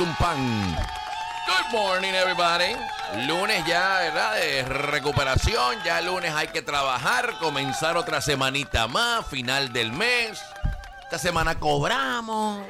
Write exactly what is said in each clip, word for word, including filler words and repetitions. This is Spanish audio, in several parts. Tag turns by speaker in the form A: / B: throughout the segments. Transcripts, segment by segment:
A: Tumpan. Good morning, everybody. Lunes ya, ¿verdad? De recuperación. Ya lunes hay que trabajar, comenzar otra semanita más, final del mes. Esta semana cobramos.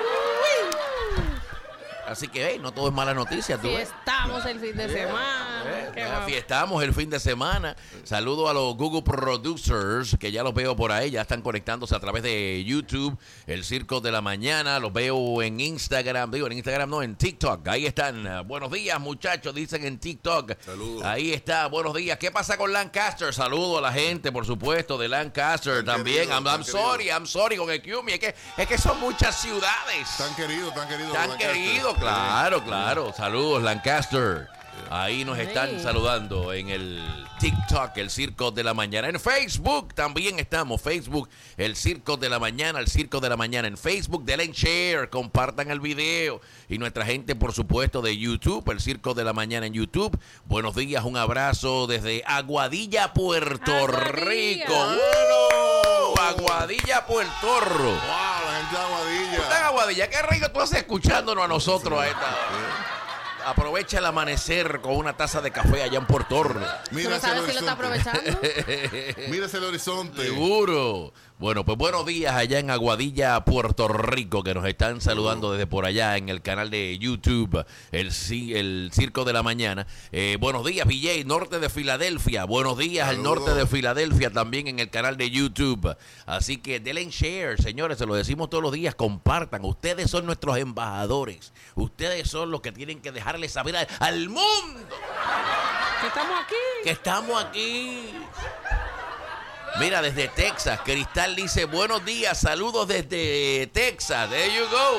A: Así que, hey, no todo es mala noticia. ¿Tú
B: Fiestamos el fin de semana.
A: Eh,
B: Qué
A: ya
B: guapo.
A: fiestamos el fin de semana. Saludo a los Google Producers, que ya los veo por ahí. Ya están conectándose a través de YouTube, el Circo de la Mañana. Los veo en Instagram. Digo, en Instagram no, en TikTok. Ahí están. Buenos días, muchachos, dicen en TikTok.
C: Saludos.
A: Ahí está, buenos días. ¿Qué pasa con Lancaster? Saludo a la gente, por supuesto, de Lancaster
C: Tan
A: también.
C: querido,
A: I'm,
C: tan
A: I'm
C: querido.
A: sorry, I'm sorry con el Q M. Es que, es que son muchas ciudades.
C: Tan querido, tan querido.
A: Tan
C: Lancaster.
A: querido, claro, claro. Saludos, Lancaster. Ahí nos están
B: Sí.
A: saludando en el TikTok, el Circo de la Mañana. En Facebook también estamos. Facebook, el Circo de la Mañana, el Circo de la Mañana. En Facebook, denle share, compartan el video. Y nuestra gente, por supuesto, de YouTube, el Circo de la Mañana en YouTube. Buenos días, un abrazo desde Aguadilla, Puerto
B: Aguadilla.
A: Rico. ¡Bueno! Aguadilla, Puerto Rico.
C: Wow, la gente de Aguadilla.
A: Está en Aguadilla, qué rico tú haces escuchándonos a nosotros a esta. Aprovecha el amanecer con una taza de café allá en Puerto Rico.
B: ¿Tú
C: Mira
B: no
C: hacia el
B: sabes si lo está
C: horizonte.
B: aprovechando?
C: Mira hacia el horizonte.
A: Seguro. Bueno, pues buenos días allá en Aguadilla, Puerto Rico, que nos están saludando desde por allá en el canal de YouTube, el, ci- el Circo de la Mañana. Eh, buenos días, V J, norte de Filadelfia. Buenos días al
C: Saludos.
A: norte de Filadelfia también en el canal de YouTube. Así que denle share, señores, se lo decimos todos los días, compartan. Ustedes son nuestros embajadores. Ustedes son los que tienen que dejarle saber al, al mundo
B: Que estamos aquí.
A: que estamos aquí. Mira, desde Texas, Cristal dice, buenos días, saludos desde Texas. There you go.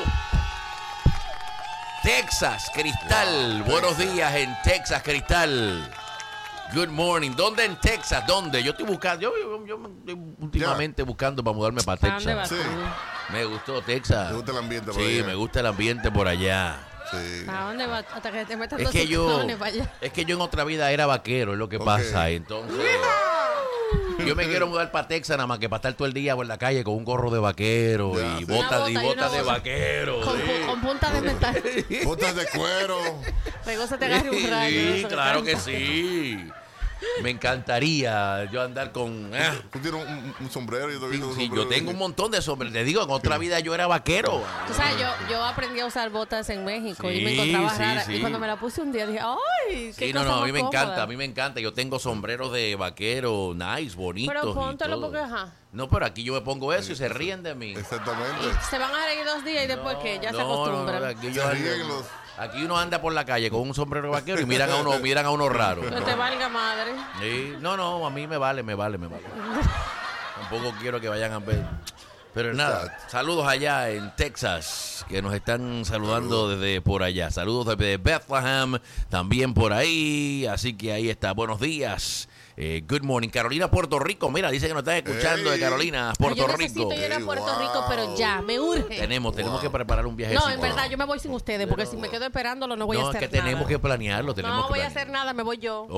A: Texas, Cristal.
C: Wow,
A: buenos
C: Texas.
A: días en Texas, Cristal. Good morning. ¿Dónde en Texas? ¿Dónde? Yo estoy buscando, yo, yo, yo estoy últimamente buscando para mudarme para
B: ¿Para dónde vas
A: Texas.
C: Sí.
B: tú?
A: Me gustó Texas.
C: ¿Te gusta el ambiente por
A: Sí,
C: allá?
A: me gusta el ambiente por allá.
C: Sí.
B: ¿Para dónde vas? Hasta que te metas
A: Es
B: todos
A: que
B: esos
A: yo,
B: clones para allá.
A: es que yo en otra vida era vaquero, es lo que
C: Ok.
A: pasa. Entonces, yo me quiero mudar para Texas nada más que para estar todo el día por la calle con un gorro de vaquero
C: Ya,
A: y
C: sí.
A: botas
B: Una
A: y
B: bota y
A: botas
B: una
A: de
B: bota.
A: vaquero.
B: Con,
A: sí.
B: pu- con punta de metal.
C: Botas de cuero.
B: Luego se te agarre un rayo.
A: Sí,
B: eso,
A: claro que
B: canta.
A: sí. Me encantaría yo andar con... ah,
C: Tú tienes un, un- un sombrero y yo te he visto un
A: sí,
C: sombrero.
A: yo tengo un montón de sombreros. Te digo, en otra vida yo era vaquero.
B: Tú sabes, yo, yo aprendí a usar botas en México y me
A: Sí,
B: encontraba
A: sí,
B: rara.
A: sí.
B: Y cuando me la puse un día dije, ¡ay! Qué
A: Sí, no,
B: cosa
A: no, a
B: más
A: mí me
B: cómoda.
A: encanta, a mí me encanta. Yo tengo sombreros de vaquero, nice, bonitos.
B: Pero
A: y
B: póntelo
A: todo.
B: porque, ajá.
A: No, pero aquí yo me pongo eso y se ríen de mí.
C: Exactamente.
B: Y se van a reír dos días y después que ya se
A: No,
B: acostumbran.
A: no, aquí, yo
C: Se
A: ando-
C: ríen los-
A: aquí uno anda por la calle con un sombrero vaquero y miran a uno, miran a uno raro.
B: No te valga madre.
A: Sí, no, no, a mí me vale, me vale, me vale. Tampoco quiero que vayan a ver. Pero nada,
C: Exacto.
A: saludos allá en Texas, que nos están saludando desde por allá. Saludos desde Bethlehem, también por ahí. Así que ahí está. Buenos días. Eh, good morning. Carolina, Puerto Rico. Mira, dice que nos están escuchando de
C: Hey.
A: Carolina,
B: Ay,
A: Puerto
B: yo
A: Rico.
B: necesito ir a
C: Ey,
B: Puerto
C: wow.
B: Rico, pero ya, me urge.
A: Tenemos, tenemos
C: Wow.
A: que preparar un viaje.
B: No, en verdad, yo me voy sin ustedes, porque si me quedo esperándolo no voy a
A: No, es
B: hacer
A: que tenemos
B: nada.
A: que planearlo. Tenemos
B: No
A: que
B: voy a
A: planearlo.
B: hacer nada, me voy yo.